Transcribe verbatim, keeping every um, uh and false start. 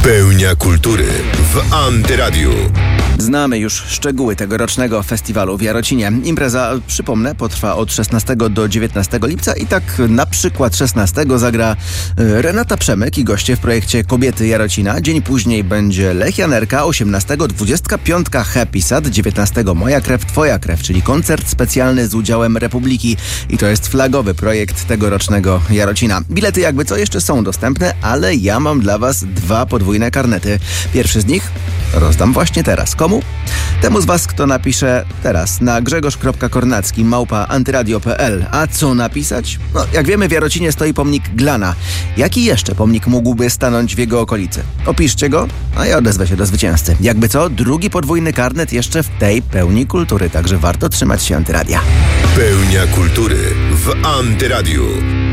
Pełnia kultury w Antyradiu. Znamy już szczegóły tegorocznego festiwalu w Jarocinie. Impreza, przypomnę, potrwa od szesnastego do dziewiętnastego lipca i tak na przykład szesnastego zagra Renata Przemyk i goście w projekcie Kobiety Jarocina. Dzień później będzie Lech Janerka, osiemnastego dwudziestka piątka Happy Sad, dziewiętnastego Moja krew, twoja krew, czyli koncert specjalny z udziałem Republiki. I to jest flagowy projekt tegorocznego Jarocina. Bilety jakby co jeszcze są dostępne, ale ja mam dla was dwa podwójne karnety. Pierwszy z nich rozdam właśnie teraz. Komu? Temu z was, kto napisze teraz na grzegorz kropka kornacki małpa antyradio kropka p l. A co napisać? No, jak wiemy, w Jarocinie stoi pomnik Glana. Jaki jeszcze pomnik mógłby stanąć w jego okolicy? Opiszcie go, a ja odezwę się do zwycięzcy. Jakby co, drugi podwójny karnet jeszcze w tej pełni kultury, także warto trzymać się Antyradia. Pełnia kultury w Antyradiu.